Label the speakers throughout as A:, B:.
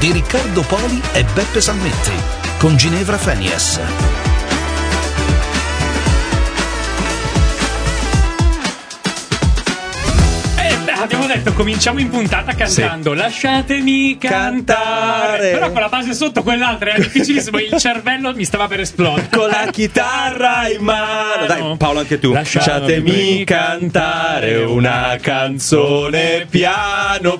A: di Riccardo Poli e Beppe Salmetti, con Ginevra Fenies.
B: Abbiamo detto cominciamo in puntata cantando Lasciatemi cantare. Però con la base sotto quell'altra era difficilissimo. Il cervello mi stava per esplodere.
C: Con la chitarra in mano. Dai Paolo, anche tu. Lasciatemi cantare una canzone piano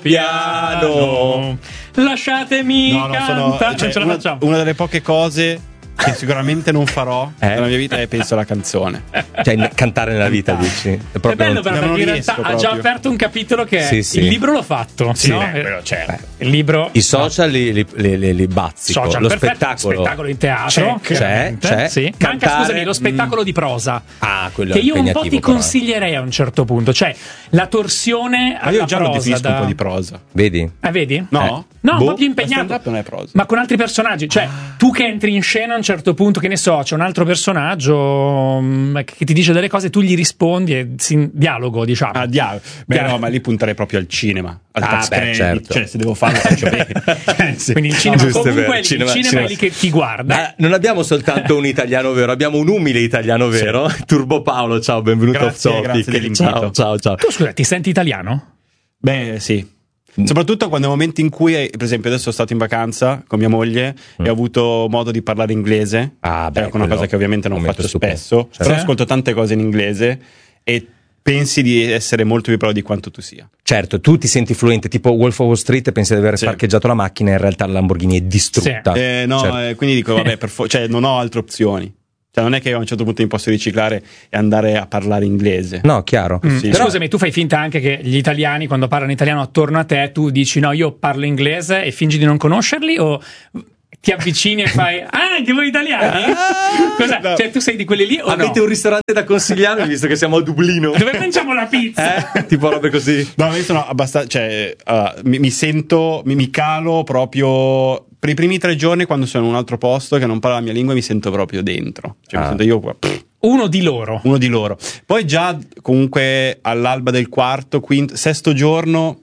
C: piano.
B: Lasciatemi cantare.
D: Non ce la facciamo. Una delle poche cose che sicuramente non farò nella mia vita è penso alla canzone.
C: Cioè cantare nella vita, dici?
B: È bello però, perché in realtà ha già aperto un capitolo che
C: sì.
B: Il libro l'ho fatto.
C: Sì,
B: no? Il libro.
C: I social li bazzico.
B: Social,
C: lo
B: perfetto. Spettacolo in teatro
C: c'è.
B: Sì. Manca, scusami, lo spettacolo di prosa.
C: Quello
B: che io un po' ti
C: però.
B: consiglierei a un certo punto. Cioè la torsione alla
D: io già
B: prosa.
D: Lo definisco un po' di prosa.
C: Vedi?
B: Vedi?
D: No?
B: No, un po' più impegnato.
D: Stand-up non è prosa.
B: Ma con altri personaggi. Cioè, tu che entri in scena a un certo punto, che ne so, c'è un altro personaggio che ti dice delle cose, tu gli rispondi e dialogo, diciamo.
D: No, ma lì punterei proprio al cinema. Al tax credit.
C: Certo.
D: Cioè, se devo farlo, faccio bene.
B: Quindi il cinema, comunque il
C: cinema
B: è lì che ti guarda.
C: Non abbiamo soltanto un italiano vero, abbiamo un umile italiano vero. Turbo Paolo, ciao, benvenuto a Topic.
D: Grazie dell'invito.
C: Ciao.
B: Tu scusa, ti senti italiano?
D: Beh, sì. Soprattutto quando nei momenti in cui, per esempio, adesso sono stato in vacanza con mia moglie e ho avuto modo di parlare inglese. È una cosa che ovviamente non faccio spesso, però ascolto tante cose in inglese e pensi di essere molto più bravo di quanto tu sia.
C: Certo, tu ti senti fluente, tipo Wolf of Wall Street, pensi di aver parcheggiato la macchina e in realtà la Lamborghini è distrutta.
D: Quindi dico, vabbè, cioè non ho altre opzioni. Cioè non è che a un certo punto mi posso riciclare e andare a parlare inglese.
C: No, chiaro.
D: Sì.
B: Però, scusami, tu fai finta anche che gli italiani, quando parlano italiano attorno a te, tu dici no, io parlo inglese e fingi di non conoscerli, o ti avvicini e fai anche voi italiani? Cosa? No. Cioè tu sei di quelli lì o
C: avete un ristorante da consigliarmi, visto che siamo a Dublino?
B: Dove mangiamo la pizza?
C: Tipo robe così.
D: No, io sono abbastanza, cioè mi sento, mi calo proprio. Per i primi 3 giorni, quando sono in un altro posto che non parla la mia lingua, mi sento proprio dentro. Cioè mi sento io
B: uno di loro.
D: Poi già comunque all'alba del quarto, quinto, sesto giorno,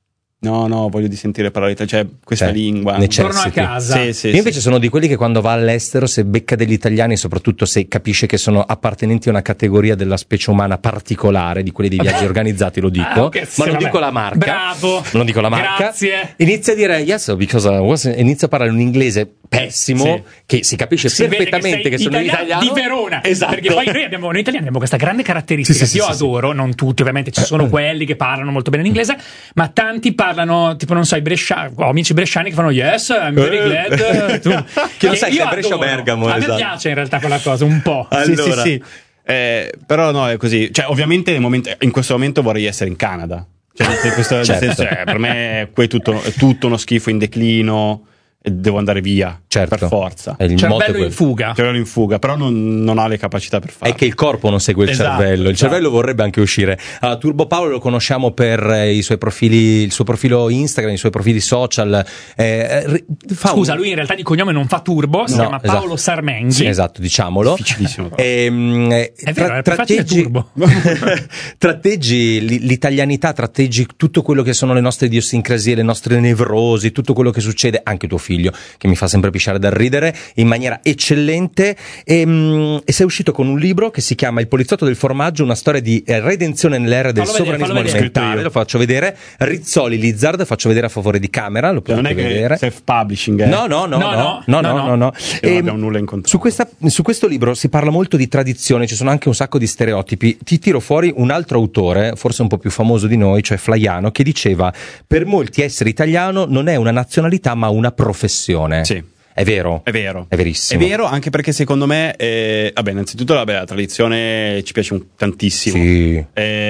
D: no, voglio di sentire parlare, cioè questa lingua.
B: Torno a casa.
D: Sì,
C: io invece sono di quelli che quando va all'estero, se becca degli italiani, soprattutto se capisce che sono appartenenti a una categoria della specie umana particolare, di quelli dei viaggi organizzati, lo dico, ma non dico la marca.
B: Bravo.
C: Non dico la marca.
B: Grazie.
C: Inizia a dire yes, because inizia a parlare un inglese pessimo, che si capisce perfettamente che sono italiano
B: di Verona.
C: Esatto.
B: Perché poi noi italiani abbiamo questa grande caratteristica che io adoro, non tutti ovviamente, ci sono quelli che parlano molto bene l'inglese, ma tanti parlano, tipo non so, i bresciani, ho amici bresciani che fanno yes, I'm very glad
C: che non sai se è Brescia o Bergamo.
B: A me piace in realtà quella cosa un po'.
C: Allora.
D: Sì. Però no, è così, cioè ovviamente in questo momento vorrei essere in Canada, cioè, per me è tutto uno schifo in declino e devo andare via, per forza.
B: Cervello in fuga.
D: Però non ha le capacità per farlo.
C: È che il corpo non segue il cervello. Il cervello vorrebbe anche uscire. Allora, Turbo Paolo lo conosciamo per i suoi profili, il suo profilo Instagram, i suoi profili social.
B: Scusa, lui in realtà di cognome non fa Turbo, si chiama Paolo Sarmenghi.
C: Sì, esatto, diciamolo.
D: Difficilissimo.
B: È vero, è facile Turbo.
C: Tratteggi l'italianità, tratteggi tutto quello che sono le nostre idiosincrasie, le nostre nevrosi, tutto quello che succede, anche tuo figlio, che mi fa sempre pisciare dal ridere, in maniera eccellente, e sei uscito con un libro che si chiama Il poliziotto del formaggio, una storia di redenzione nell'era del sovranismo alimentare. Lo faccio vedere. Rizzoli Lizard, faccio vedere a favore di camera, lo potete vedere.
D: Non è che self-publishing,
C: No.
D: Non abbiamo nulla in controllo.
C: Su questo libro si parla molto di tradizione, ci sono anche un sacco di stereotipi. Ti tiro fuori un altro autore, forse un po' più famoso di noi, cioè Flaiano, che diceva: per molti essere italiano non è una nazionalità ma una professione.
D: Sì.
C: È vero.
D: È
C: verissimo.
D: È vero, anche perché secondo me innanzitutto la tradizione ci piace tantissimo.
C: Sì.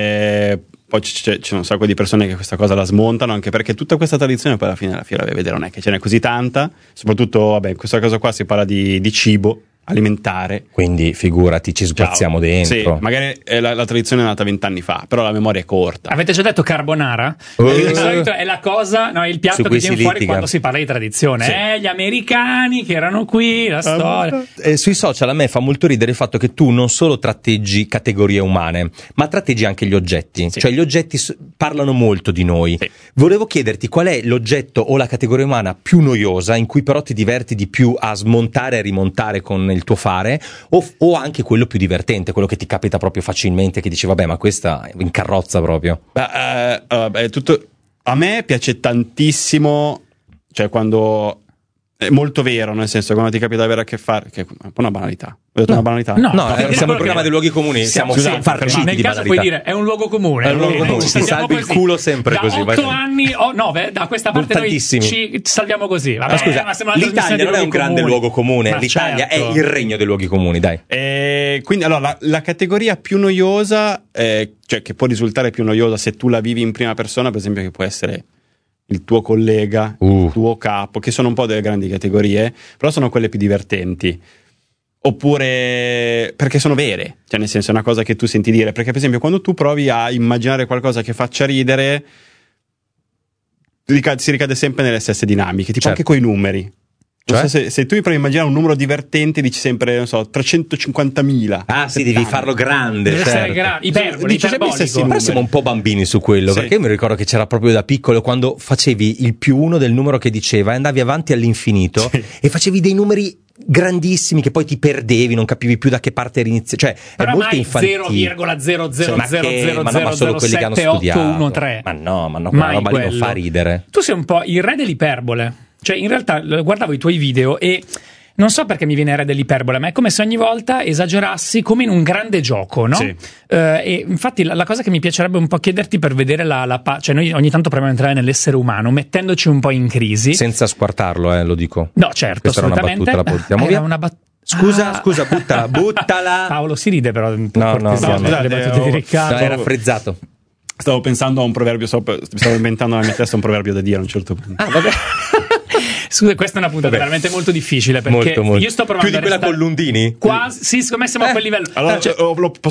D: Poi c'è un sacco di persone che questa cosa la smontano, anche perché tutta questa tradizione poi alla fine della fiera, vedere, non è che ce n'è così tanta. Soprattutto in questa cosa qua si parla di cibo alimentare,
C: quindi figurati, ci sguazziamo dentro.
D: Sì, magari la tradizione è nata 20 anni fa, però la memoria è corta.
B: Avete già detto carbonara? Di solito è la cosa, il piatto che viene fuori quando si parla di tradizione. Sì. Gli americani che erano qui, la storia.
C: Sui social a me fa molto ridere il fatto che tu non solo tratteggi categorie umane, ma tratteggi anche gli oggetti. Sì. Cioè gli oggetti parlano molto di noi. Sì. Volevo chiederti qual è l'oggetto o la categoria umana più noiosa, in cui però ti diverti di più a smontare e rimontare con il tuo fare, o anche quello più divertente, quello che ti capita proprio facilmente, che dici vabbè, ma questa in carrozza proprio.
D: Tutto. A me piace tantissimo, cioè quando è molto vero, nel senso, quando ti capita di avere a che fare, che è un po' una banalità. Ho detto una banalità?
C: No, siamo il programma dei luoghi comuni, siamo farciti
B: nel
C: di
B: caso
C: banalità.
B: Puoi dire è un luogo comune.
C: È un luogo comune, ti salvi il culo sempre
B: da
C: così.
B: Da 8 anni, da questa parte noi ci salviamo così. Vabbè,
C: ma scusa, l'Italia non è un grande luogo comune, ma l'Italia è il regno dei luoghi comuni, dai.
D: Quindi allora la categoria più noiosa, cioè che può risultare più noiosa se tu la vivi in prima persona, per esempio, che può essere il tuo collega, il tuo capo, che sono un po' delle grandi categorie, però sono quelle più divertenti. Oppure perché sono vere, cioè nel senso è una cosa che tu senti dire, perché per esempio quando tu provi a immaginare qualcosa che faccia ridere si ricade sempre nelle stesse dinamiche, tipo anche coi numeri. Cioè? So se tu provi a immaginare un numero divertente dici sempre, non so, 350.000.
C: Ah sì, devi farlo grande,
B: deve essere iperbolico.
C: Però siamo un po' bambini su quello, perché io mi ricordo che c'era proprio da piccolo quando facevi il più uno del numero che diceva e andavi avanti all'infinito e facevi dei numeri grandissimi che poi ti perdevi, non capivi più da che parte eri iniziato, cioè
B: però
C: è molto infantile.
B: 0,00000078113
C: ma solo quelli che hanno studiato. Ma no, quella roba lì non fa ridere.
B: Tu sei un po' il re dell'iperbole. Cioè, in realtà guardavo i tuoi video e non so perché mi viene il re dell'iperbole, ma è come se ogni volta esagerassi come in un grande gioco, no?
D: Sì.
B: E infatti la cosa che mi piacerebbe un po' chiederti per vedere cioè noi ogni tanto proviamo a entrare nell'essere umano, mettendoci un po' in crisi.
C: Senza squartarlo, lo dico.
B: No, certo,
C: questa
B: assolutamente.
C: Era una battuta, la portiamo via. Scusa, buttala.
B: Paolo si ride però.
C: No,
B: le battute di Riccardo.
C: Era frizzato.
D: Stavo pensando a un proverbio, stavo inventando nella mia testa un proverbio da dire a un certo punto.
B: Ah, vabbè. Scusa, questa è una puntata veramente molto difficile perché
C: molto.
B: Io sto provando
C: più di quella con Lundini?
B: Quasi, sì, secondo me siamo a quel livello.
D: Allora, posso